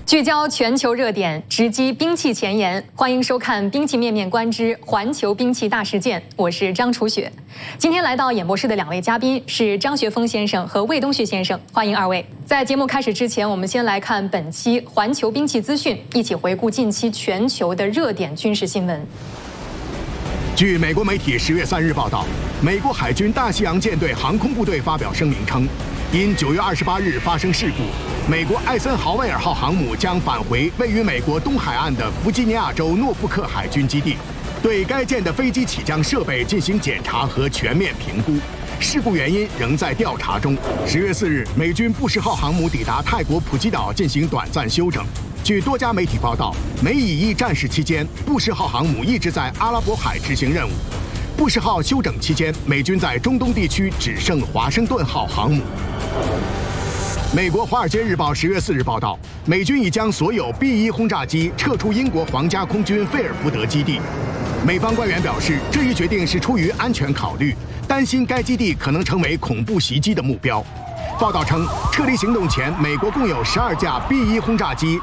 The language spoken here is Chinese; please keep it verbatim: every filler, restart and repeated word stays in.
聚焦全球热点，直击兵器前沿。欢迎收看《兵器面面观之环球兵器大事件》，我是张楚雪。今天来到演播室的两位嘉宾是张学峰先生和魏东旭先生，欢迎二位。在节目开始之前，我们先来看本期环球兵器资讯，一起回顾近期全球的热点军事新闻。 据美国媒体十月三日报道，美国海军大西洋舰队航空部队发表声明称，因九月二十八日发生事故，美国艾森豪威尔号航母将返回位于美国东海岸的弗吉尼亚州诺福克海军基地，对该舰的飞机起降设备进行检查和全面评估。事故原因仍在调查中。十月四日，美军布什号航母抵达泰国普吉岛进行短暂休整。据多家媒体报道，美以役战事期间，布什号航母一直在阿拉伯海执行任务。布什号休整期间，美军在中东地区只剩华盛顿号航母。美国《华尔街日报》十月四日报道，美军已将所有 B 一轰炸机撤出英国皇家空军费尔福德基地。美方官员表示，这一决定是出于安全考虑，担心该基地可能成为恐怖袭击的目标。报道称，撤离行动前，美国共有十二架 B 一轰炸机